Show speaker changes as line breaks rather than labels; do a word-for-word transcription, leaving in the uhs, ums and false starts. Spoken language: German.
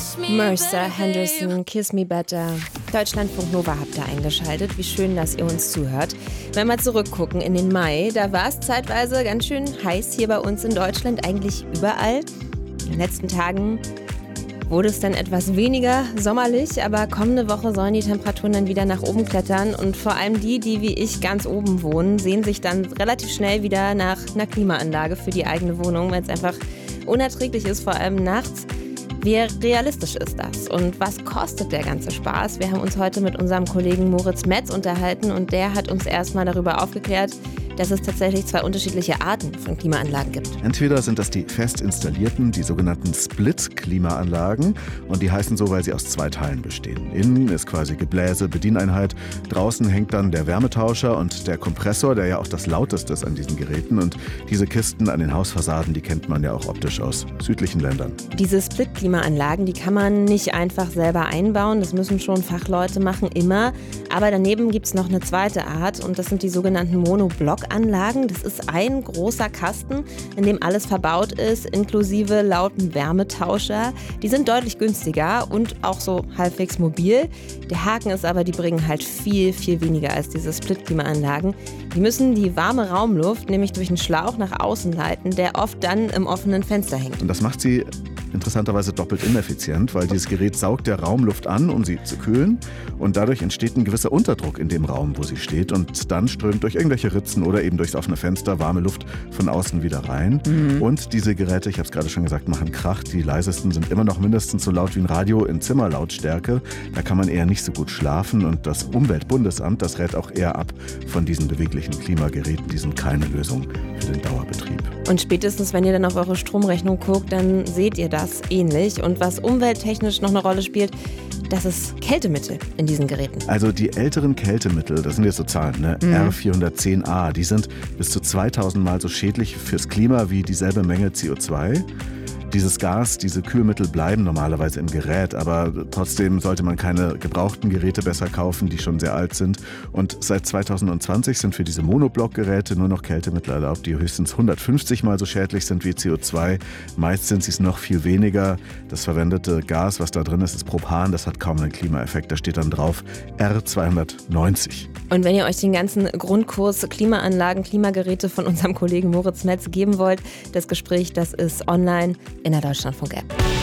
Mercer Henderson, Kiss Me Better. Deutschlandfunk Nova habt ihr eingeschaltet. Wie schön, dass ihr uns zuhört. Wenn wir zurückgucken in den Mai, da war es zeitweise ganz schön heiß hier bei uns in Deutschland, eigentlich überall. In den letzten Tagen wurde es dann etwas weniger sommerlich, aber kommende Woche sollen die Temperaturen dann wieder nach oben klettern und vor allem die, die wie ich ganz oben wohnen, sehen sich dann relativ schnell wieder nach einer Klimaanlage für die eigene Wohnung, weil es einfach unerträglich ist, vor allem nachts. Wie realistisch ist das und was kostet der ganze Spaß? Wir haben uns heute mit unserem Kollegen Moritz Metz unterhalten und der hat uns erstmal darüber aufgeklärt, dass es tatsächlich zwei unterschiedliche Arten von Klimaanlagen gibt.
Entweder sind das die fest installierten, die sogenannten Split-Klimaanlagen und die heißen so, weil sie aus zwei Teilen bestehen. Innen ist quasi Gebläse, Bedieneinheit, draußen hängt dann der Wärmetauscher und der Kompressor, der ja auch das lauteste ist an diesen Geräten und diese Kisten an den Hausfassaden, die kennt man ja auch optisch aus südlichen Ländern.
Diese Split-Klimaanlagen, die kann man nicht einfach selber einbauen, das müssen schon Fachleute machen, immer. Aber daneben gibt es noch eine zweite Art und das sind die sogenannten Monoblock Anlagen. Das ist ein großer Kasten, in dem alles verbaut ist, inklusive lauten Wärmetauscher. Die sind deutlich günstiger und auch so halbwegs mobil. Der Haken ist aber, die bringen halt viel, viel weniger als diese Split-Klimaanlagen. Die müssen die warme Raumluft nämlich durch einen Schlauch nach außen leiten, der oft dann im offenen Fenster hängt.
Und das macht sie interessanterweise doppelt ineffizient, weil dieses Gerät saugt der Raumluft an, um sie zu kühlen und dadurch entsteht ein gewisser Unterdruck in dem Raum, wo sie steht und dann strömt durch irgendwelche Ritzen oder eben durchs offene Fenster warme Luft von außen wieder rein. Mhm. Und diese Geräte, ich habe es gerade schon gesagt, machen Krach. Die leisesten sind immer noch mindestens so laut wie ein Radio in Zimmerlautstärke. Da kann man eher nicht so gut schlafen und das Umweltbundesamt, das rät auch eher ab von diesen beweglichen Klimageräten. Die sind keine Lösung für den Dauerbetrieb.
Und spätestens, wenn ihr dann auf eure Stromrechnung guckt, dann seht ihr das ähnlich. Und was umwelttechnisch noch eine Rolle spielt, das ist Kältemittel in diesen Geräten.
Also die älteren Kältemittel, das sind jetzt so Zahlen, ne? Mhm. R vierhundertzehn a, die sind bis zu zweitausend Mal so schädlich fürs Klima wie dieselbe Menge C O zwei. Dieses Gas, diese Kühlmittel bleiben normalerweise im Gerät, aber trotzdem sollte man keine gebrauchten Geräte besser kaufen, die schon sehr alt sind. Und seit zweitausendzwanzig sind für diese Monoblock-Geräte nur noch Kältemittel erlaubt, die höchstens hundertfünfzig Mal so schädlich sind wie C O zwei. Meist sind sie es noch viel weniger. Das verwendete Gas, was da drin ist, ist Propan. Das hat kaum einen Klimaeffekt. Da steht dann drauf R zweihundertneunzig.
Und wenn ihr euch den ganzen Grundkurs Klimaanlagen, Klimageräte von unserem Kollegen Moritz Metz geben wollt, das Gespräch, das ist online in der Deutschlandfunk-App.